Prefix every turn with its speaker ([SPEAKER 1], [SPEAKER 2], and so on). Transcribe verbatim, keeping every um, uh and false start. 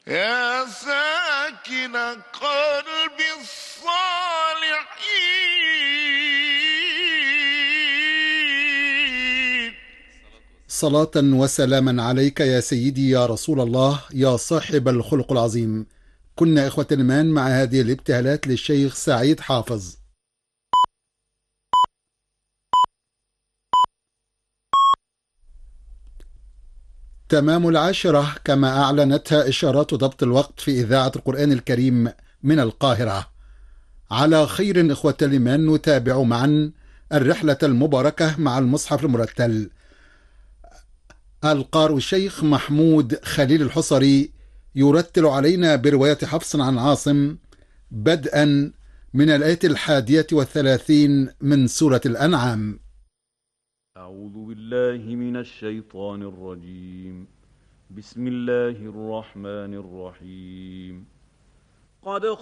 [SPEAKER 1] يا ساكن قلب الصالحين.
[SPEAKER 2] صلاة وسلاما عليك يا سيدي يا رسول الله يا صاحب الخلق العظيم. كنا إخوة الإيمان مع هذه الابتهالات للشيخ سعيد حافظ. تمام العاشرة كما أعلنتها إشارات ضبط الوقت في إذاعة القرآن الكريم من القاهرة. على خير إخوة الإيمان، نتابع معا الرحلة المباركة مع المصحف المرتل. القارئ الشيخ محمود خليل الحصري يرتل علينا برواية حفص عن عاصم بدءا من الآية الحادية والثلاثين من سورة الأنعام.
[SPEAKER 3] أعوذ بالله من الشيطان الرجيم. بسم الله الرحمن الرحيم. قد